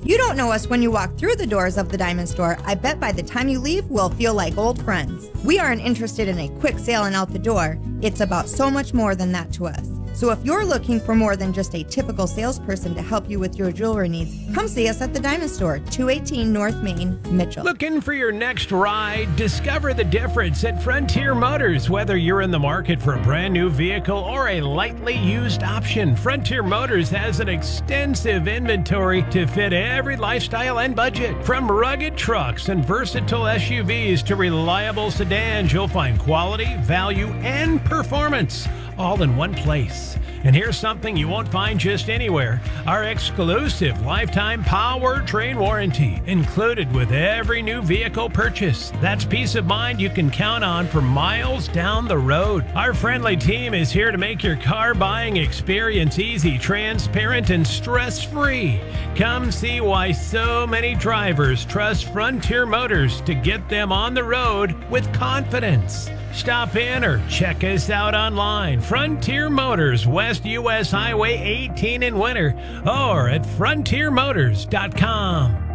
You don't know us when you walk through the doors of the Diamond Store. I bet by the time you leave, we'll feel like old friends. We aren't interested in a quick sale and out the door. It's about so much more than that to us. So if you're looking for more than just a typical salesperson to help you with your jewelry needs, come see us at the Diamond Store, 218 North Main, Mitchell. Looking for your next ride? Discover the difference at Frontier Motors. Whether you're in the market for a brand new vehicle or a lightly used option, Frontier Motors has an extensive inventory to fit every lifestyle and budget. From rugged trucks and versatile SUVs to reliable sedans, you'll find quality, value, and performance all in one place. And here's something you won't find just anywhere. Our exclusive lifetime powertrain warranty included with every new vehicle purchase. That's peace of mind you can count on for miles down the road. Our friendly team is here to make your car buying experience easy, transparent, and stress-free. Come see why so many drivers trust Frontier Motors to get them on the road with confidence. Stop in or check us out online. Frontier Motors, West US Highway 18 in Winter, or at frontiermotors.com.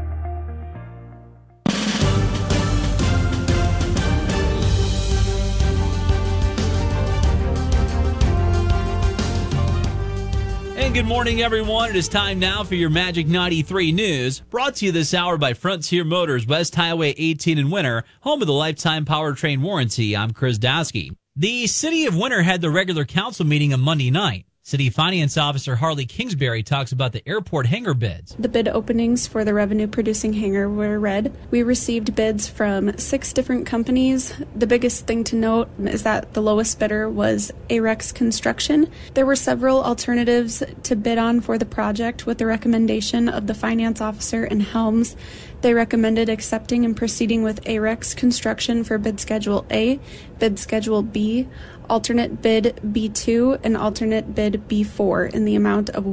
And good morning, everyone. It is time now for your Magic 93 News, brought to you this hour by Frontier Motors, West Highway 18 in Winter, home of the lifetime powertrain warranty. I'm Chris Dasky. The City of Winter had the regular council meeting on Monday night. City Finance Officer Harley Kingsbury talks about the airport hangar bids. The bid openings for the revenue-producing hangar were read. We received bids from 6 different companies. The biggest thing to note is that the lowest bidder was Arex Construction. There were several alternatives to bid on for the project with the recommendation of the finance officer and Helms. They recommended accepting and proceeding with Arex Construction for bid schedule A, bid schedule B, alternate bid B2, and alternate bid B4 in the amount of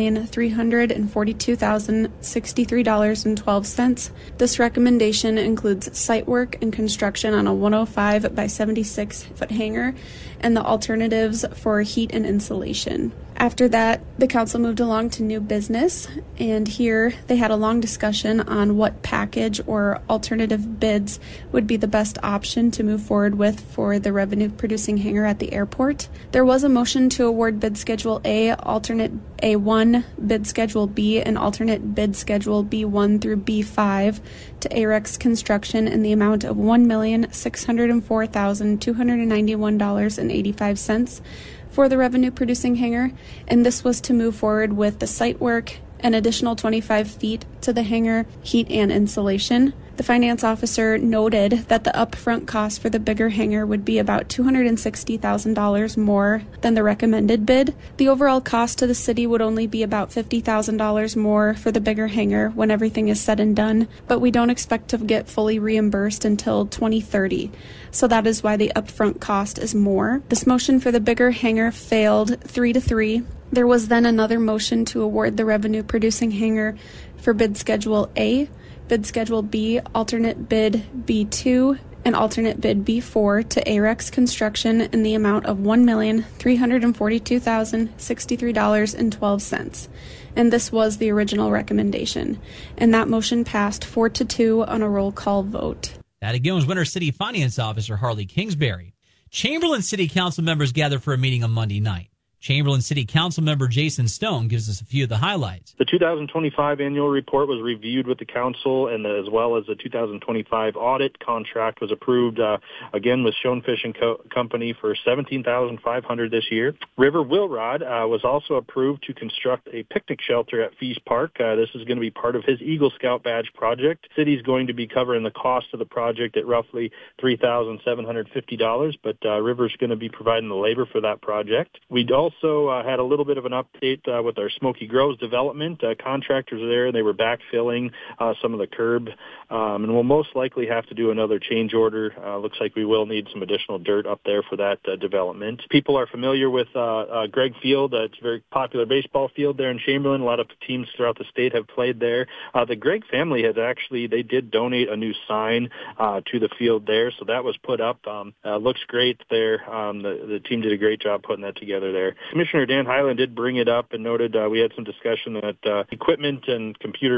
$1,342,063.12. This recommendation includes site work and construction on a 105 by 76 foot hangar and the alternatives for heat and insulation. After that, the council moved along to new business, and here they had a long discussion on what package or alternative bids would be the best option to move forward with for the revenue-producing hangar at the airport. There was a motion to award bid schedule A, alternate A1, bid schedule B, and alternate bid schedule B1 through B5 to Arex Construction in the amount of $1,604,291.85 for the revenue-producing hangar, and this was to move forward with the site work, an additional 25 feet to the hangar, heat and insulation. The finance officer noted that the upfront cost for the bigger hangar would be about $260,000 more than the recommended bid. The overall cost to the city would only be about $50,000 more for the bigger hangar when everything is said and done, but we don't expect to get fully reimbursed until 2030. So that is why the upfront cost is more. This motion for the bigger hangar failed 3-3. There was then another motion to award the revenue-producing hangar for bid schedule A, bid schedule B, alternate bid B2, and alternate bid B4 to Arex Construction in the amount of $1,342,063.12. And this was the original recommendation. And that motion passed 4-2 on a roll call vote. That again was Winter City Finance Officer Harley Kingsbury. Chamberlain City Council members gathered for a meeting on Monday night. Chamberlain City Council member Jason Stone gives us a few of the highlights. The 2025 annual report was reviewed with the council, and as well as the 2025 audit contract was approved again with Schoenfish and Company for $17,500 this year. River Wilrod was also approved to construct a picnic shelter at Feast Park. This is going to be part of his Eagle Scout badge project. The city is going to be covering the cost of the project at roughly $3,750, but River's going to be providing the labor for that project. We'd also had a little bit of an update with our Smoky Groves development. Contractors are there. They were backfilling some of the curb, and we'll most likely have to do another change order. Looks like we will need some additional dirt up there for that development. People are familiar with Gregg Field. It's a very popular baseball field there in Chamberlain. A lot of teams throughout the state have played there. The Gregg family has actually, they did donate a new sign to the field there, so that was put up. Looks great there. The team did a great job putting that together there. Commissioner Dan Highland did bring it up and noted we had some discussion that equipment and computer